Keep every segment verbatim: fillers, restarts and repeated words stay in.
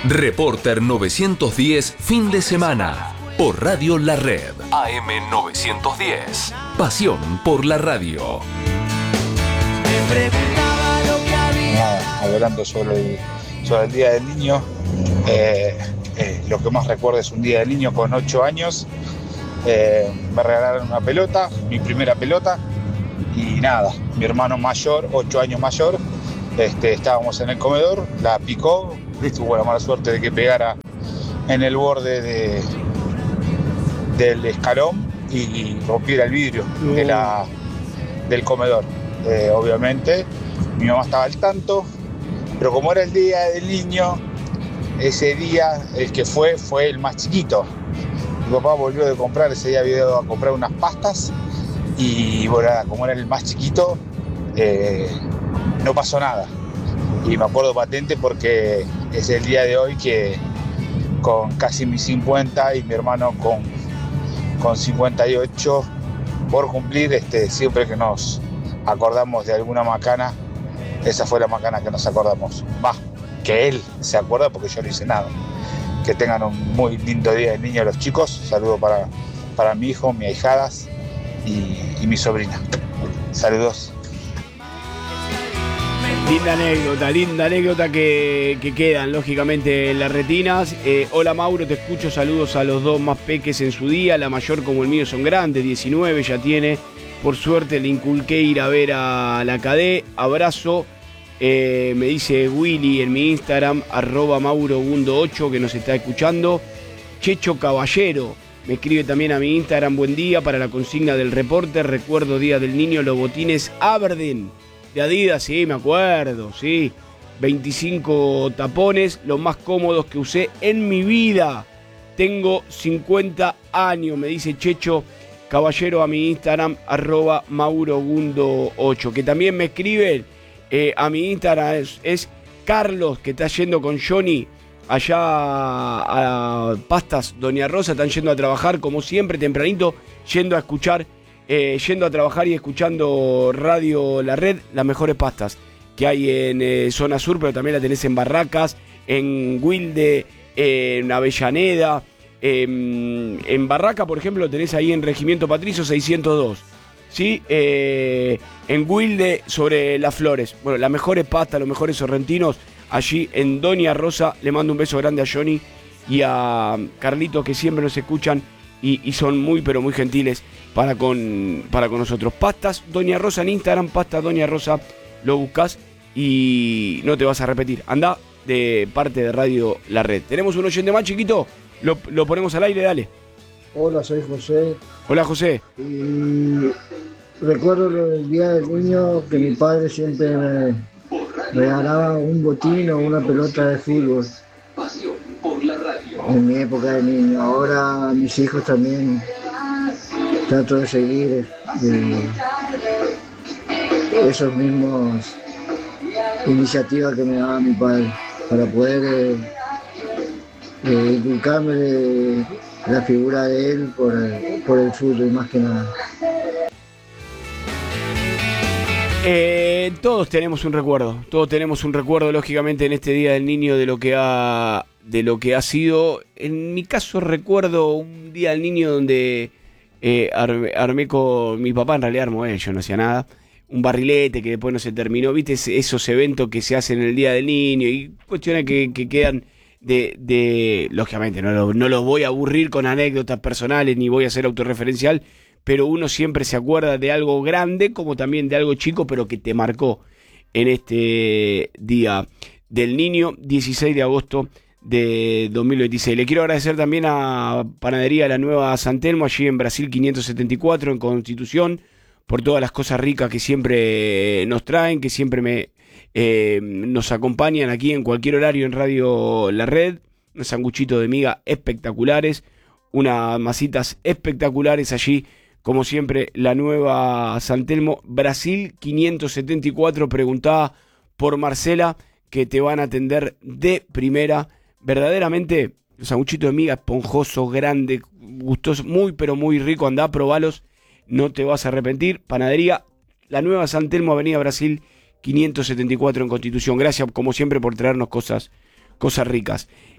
Reporter novecientos diez, fin de semana, por Radio La Red. A M novecientos diez. Pasión por la radio. Nada, hablando sobre el, sobre el Día del Niño, eh, eh, lo que más recuerdo es un Día del Niño con ocho años. Eh, me regalaron una pelota, mi primera pelota, y nada, mi hermano mayor, ocho años mayor, este, estábamos en el comedor, la picó, tuvo la mala suerte de que pegara en el borde de, del escalón y rompiera el vidrio de la, del comedor. Eh, obviamente mi mamá estaba al tanto, pero como era el Día del Niño, ese día el que fue fue el más chiquito. Mi papá volvió de comprar, ese día había ido a comprar unas pastas y bueno, como era el más chiquito, eh, no pasó nada. Y me acuerdo patente porque es el día de hoy que con casi mis cincuenta y mi hermano con, con cincuenta y ocho por cumplir, este, siempre que nos acordamos de alguna macana, esa fue la macana que nos acordamos. Va, que él se acuerda porque yo no hice nada. Que tengan un muy lindo día de niño los chicos. Saludo para, para mi hijo, mis ahijadas y, y mi sobrina. Saludos. Linda anécdota, linda anécdota que, que quedan lógicamente en las retinas. Eh, hola Mauro, te escucho, saludos a los dos más peques en su día. La mayor como el mío son grandes, diecinueve ya tiene. Por suerte le inculqué ir a ver a la Cadé. Abrazo. Eh, me dice Willy en mi Instagram, arroba Mauro ocho, que nos está escuchando. Checho Caballero me escribe también a mi Instagram, buen día, para la consigna del reporte, recuerdo Día del Niño, los botines Aberdeen de Adidas, sí, me acuerdo, sí. veinticinco tapones, los más cómodos que usé en mi vida. Tengo cincuenta años, me dice Checho Caballero a mi Instagram, arroba Mauro ocho, que también me escriben. Eh, a mi Instagram es, es Carlos, que está yendo con Johnny allá a, a Pastas Doña Rosa, están yendo a trabajar como siempre, tempranito, yendo a escuchar, eh, yendo a trabajar y escuchando Radio La Red, las mejores pastas que hay en eh, zona sur, pero también la tenés en Barracas, en Wilde, eh, en Avellaneda, eh, en Barraca, por ejemplo, tenés ahí en Regimiento Patricio seiscientos dos. Sí, eh, en Wilde sobre Las Flores. Bueno, las mejores pastas, los mejores sorrentinos, allí en Doña Rosa. Le mando un beso grande a Johnny y a Carlitos, que siempre nos escuchan y, y son muy, pero muy gentiles para con, para con nosotros. Pastas Doña Rosa en Instagram, Pastas Doña Rosa, lo buscas y no te vas a repetir. Anda de parte de Radio La Red. ¿Tenemos un oyente más, chiquito? Lo, lo ponemos al aire, dale. Hola, soy José. Hola, José. Y recuerdo lo del Día del Niño, que mi padre siempre me regalaba un botín o una pelota de fútbol. En mi época de niño. Ahora mis hijos también trato de seguir eh, esos mismos iniciativas que me daba mi padre para poder eh, eh, inculcarme de la figura de él por el, por el fútbol, más que nada. Eh, todos tenemos un recuerdo, todos tenemos un recuerdo, lógicamente, en este Día del Niño de lo que ha, de lo que ha sido. En mi caso recuerdo un Día del Niño donde eh, armé, armé con mi papá, en realidad armó él, yo no hacía nada, un barrilete que después no se terminó, viste esos eventos que se hacen en el Día del Niño y cuestiones que, que quedan de, de lógicamente no, lo, no los voy a aburrir con anécdotas personales ni voy a ser autorreferencial, pero uno siempre se acuerda de algo grande como también de algo chico, pero que te marcó en este Día del Niño, dieciséis de agosto de dos mil veintiséis. Le quiero agradecer también a Panadería La Nueva San Telmo, allí en Brasil quinientos setenta y cuatro, en Constitución, por todas las cosas ricas que siempre nos traen, que siempre me eh, nos acompañan aquí en cualquier horario en Radio La Red. Unos sanguchitos de miga espectaculares, unas masitas espectaculares allí, como siempre, La Nueva San Telmo, Brasil quinientos setenta y cuatro. Preguntá por Marcela, que te van a atender de primera. Verdaderamente, los sanguchitos de miga esponjosos, grandes, gustosos, muy pero muy rico. Andá, probalos, no te vas a arrepentir. Panadería La Nueva San Telmo, Avenida Brasil quinientos setenta y cuatro en Constitución. Gracias, como siempre, por traernos cosas, cosas ricas.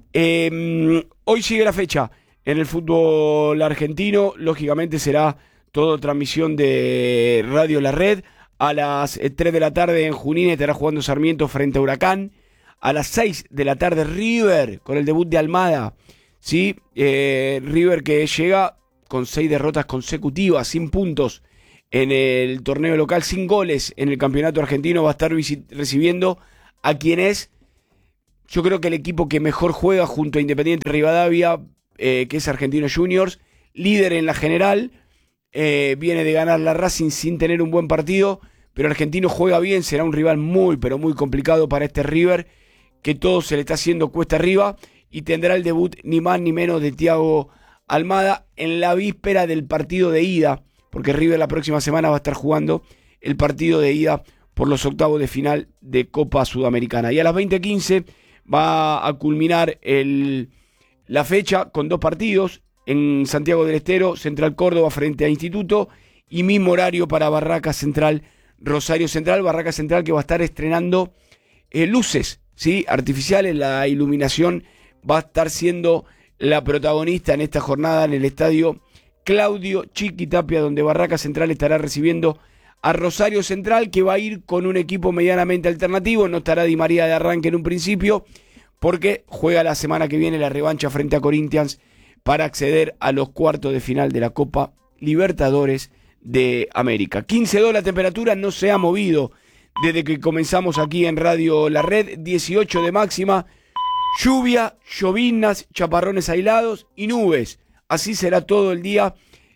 Eh, hoy sigue la fecha en el fútbol argentino. Lógicamente será todo transmisión de Radio La Red. A las tres de la tarde en Junín estará jugando Sarmiento frente a Huracán. A las seis de la tarde River con el debut de Almada. ¿Sí? Eh, River que llega con seis derrotas consecutivas, sin puntos en el torneo local, sin goles en el campeonato argentino. Va a estar recibiendo a quien es, yo creo que el equipo que mejor juega junto a Independiente Rivadavia, eh, que es Argentinos Juniors, líder en la general. Eh, viene de ganar la Racing sin tener un buen partido, pero Argentino juega bien, será un rival muy, pero muy complicado para este River, que todo se le está haciendo cuesta arriba, y tendrá el debut ni más ni menos de Thiago Almada en la víspera del partido de ida, porque River la próxima semana va a estar jugando el partido de ida por los octavos de final de Copa Sudamericana. Y a las veinte quince va a culminar el, la fecha con dos partidos. En Santiago del Estero, Central Córdoba frente a Instituto, y mismo horario para Barraca Central, Rosario Central. Barraca Central que va a estar estrenando eh, luces, ¿sí? artificiales. La iluminación va a estar siendo la protagonista en esta jornada en el estadio Claudio Chiqui Tapia, donde Barraca Central estará recibiendo a Rosario Central, que va a ir con un equipo medianamente alternativo. No estará Di María de arranque en un principio, porque juega la semana que viene la revancha frente a Corinthians para acceder a los cuartos de final de la Copa Libertadores de América. quince dos la temperatura, no se ha movido desde que comenzamos aquí en Radio La Red. dieciocho de máxima, lluvia, lloviznas, chaparrones aislados y nubes. Así será todo el día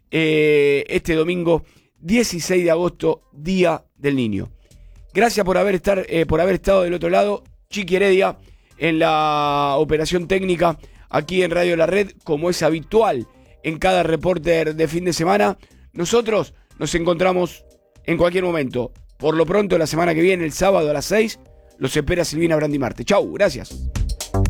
eh, este domingo dieciséis de agosto, Día del Niño. Gracias por haber, estar, eh, por haber estado del otro lado. Chiqui Heredia en la operación técnica aquí en Radio La Red, como es habitual en cada reporter de fin de semana. Nosotros nos encontramos en cualquier momento. Por lo pronto, la semana que viene, el sábado a las seis, los espera Silvina Brandimarte. Chau, gracias.